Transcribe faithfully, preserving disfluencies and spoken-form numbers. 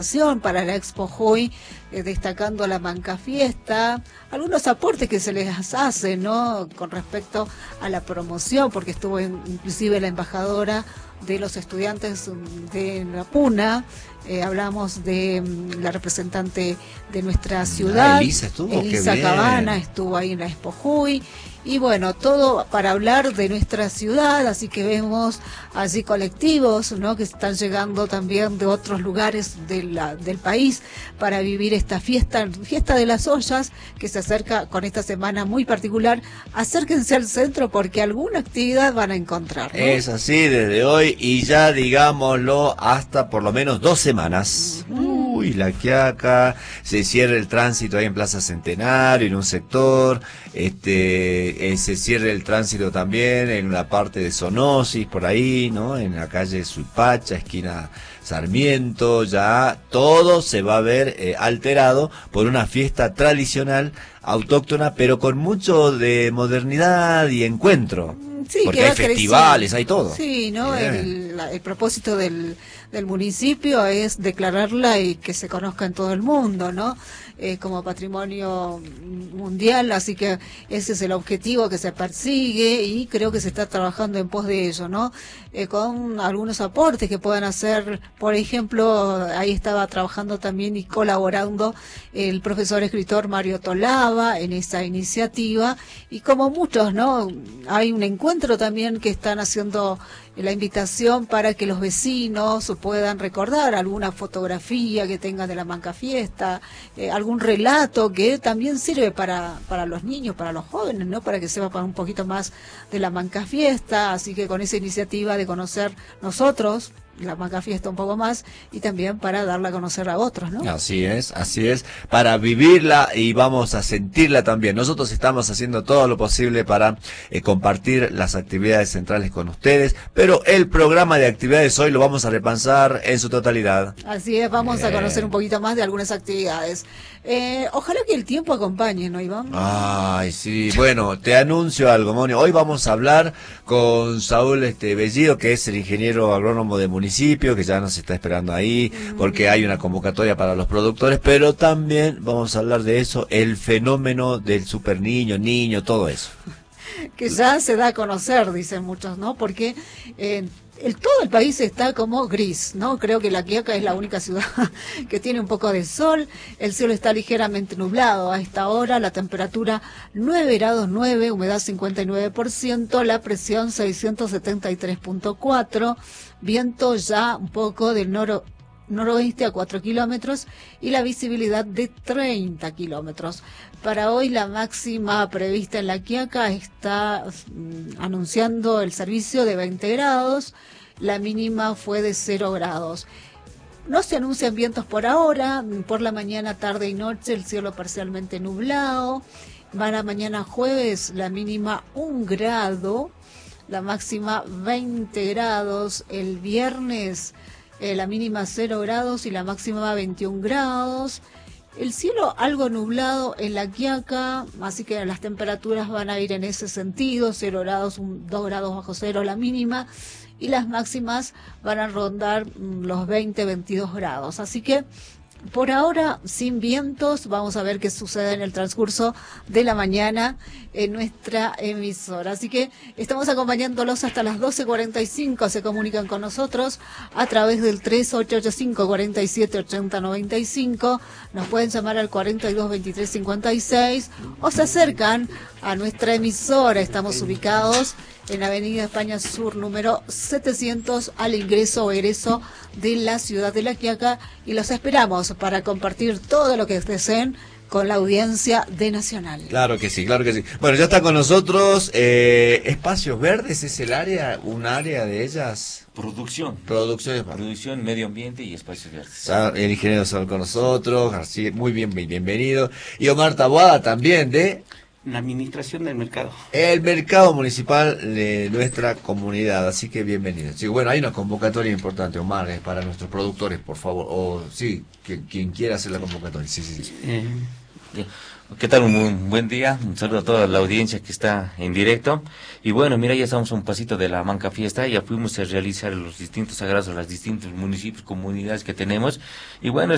para la Expo Jujuy, eh, destacando la Mancafiesta, algunos aportes que se les hacen, ¿no?, con respecto a la promoción, porque estuvo en, inclusive la embajadora de los estudiantes de la Puna, eh, hablamos de um, la representante de nuestra ciudad, ah, Elisa estuvo, Elisa qué bien. Cabana estuvo ahí en la Expo Jujuy, y bueno, todo para hablar de nuestra ciudad, así que vemos allí colectivos, ¿no?, que están llegando también de otros lugares de la, del país para vivir esta fiesta, fiesta de las ollas, que se acerca con esta semana muy particular. Acérquense al centro porque alguna actividad van a encontrar, ¿no? Es así desde hoy y ya digámoslo hasta por lo menos dos semanas. Uh-huh. Uy, La Quiaca, se cierra el tránsito ahí en Plaza Centenario, en un sector, este, eh, se cierra el tránsito también en la parte de Sonosis, por ahí, ¿no?, en la calle Suipacha, esquina Sarmiento, ya todo se va a ver eh, alterado por una fiesta tradicional, autóctona, pero con mucho de modernidad y encuentro. Sí, porque hay festivales, hay todo. Sí, ¿no? El, la, el propósito del, del municipio es declararla y que se conozca en todo el mundo, ¿no? Eh, como patrimonio mundial, así que ese es el objetivo que se persigue y creo que se está trabajando en pos de ello, ¿no? Eh, con algunos aportes que puedan hacer, por ejemplo, ahí estaba trabajando también y colaborando el profesor escritor Mario Tolava en esa iniciativa, y como muchos, ¿no? Hay un encuentro también que están haciendo la invitación para que los vecinos puedan recordar alguna fotografía que tengan de la Mancafiesta, eh, algún relato que también sirve para, para los niños, para los jóvenes, ¿no?, para que sepan un poquito más de la Mancafiesta, así que con esa iniciativa de conocer nosotros la Mancafiesta un poco más y también para darla a conocer a otros, ¿no? Así es, así es, para vivirla y vamos a sentirla también. Nosotros estamos haciendo todo lo posible para eh, compartir las actividades centrales con ustedes, pero el programa de actividades hoy lo vamos a repasar en su totalidad. Así es, vamos Bien. a conocer un poquito más de algunas actividades. Eh, ojalá que el tiempo acompañe, ¿no, Iván? Ay, sí, bueno, te anuncio algo, Moni. Hoy vamos a hablar con Saúl este Bellido, que es el ingeniero agrónomo de municipio, que ya nos está esperando ahí, mm. porque hay una convocatoria para los productores, pero también vamos a hablar de eso, el fenómeno del super niño, niño, todo eso. Que ya se da a conocer, dicen muchos, ¿no? Porque eh, el, todo el país está como gris, ¿no? Creo que La Quiaca es la única ciudad que tiene un poco de sol, el cielo está ligeramente nublado a esta hora, la temperatura nueve grados nueve, humedad cincuenta y nueve por ciento, la presión seiscientos setenta y tres punto cuatro, viento ya un poco del noro noroeste a cuatro kilómetros y la visibilidad de treinta kilómetros. Para hoy la máxima prevista en La Quiaca está mm, anunciando el servicio de veinte grados, la mínima fue de cero grados. No se anuncian vientos por ahora, por la mañana, tarde y noche el cielo parcialmente nublado. Para mañana jueves la mínima un grado, la máxima veinte grados, el viernes Eh, la mínima cero grados y la máxima veintiún grados. El cielo algo nublado en La Quiaca, así que las temperaturas van a ir en ese sentido, cero grados, dos grados bajo cero la mínima, y las máximas van a rondar mm, los veinte, veintidós grados. Así que por ahora, sin vientos, vamos a ver qué sucede en el transcurso de la mañana en nuestra emisora. Así que estamos acompañándolos hasta las doce cuarenta y cinco, se comunican con nosotros a través del tres ocho ocho cinco, cuatro siete, ocho cero nueve cinco, nos pueden llamar al cuarenta y dos, veintitrés, cincuenta y seis o se acercan a nuestra emisora. Estamos ubicados en Avenida España Sur número setecientos, al ingreso o egreso de la ciudad de La Quiaca, y los esperamos para compartir todo lo que deseen con la audiencia de Nacional. Claro que sí, claro que sí. Bueno, ya está con nosotros eh, Espacios Verdes, es el área, un área de ellas. Producción. Producción. Producción, medio ambiente y espacios verdes. El ingeniero está con nosotros, García, muy bien, bienvenido. Y Omar Taboada también de... La administración del mercado. El mercado municipal de nuestra comunidad, así que bienvenido. Sí, bueno, hay una convocatoria importante, Omar, eh, para nuestros productores, por favor. O sí, que, quien quiera hacer la convocatoria. Sí, sí, sí. Eh, ¿Qué tal? Un, un buen día. Un saludo a toda la audiencia que está en directo. Y bueno, mira, ya estamos a un pasito de la Mancafiesta. Ya fuimos a realizar los distintos sagrados a los distintos municipios, comunidades que tenemos. Y bueno,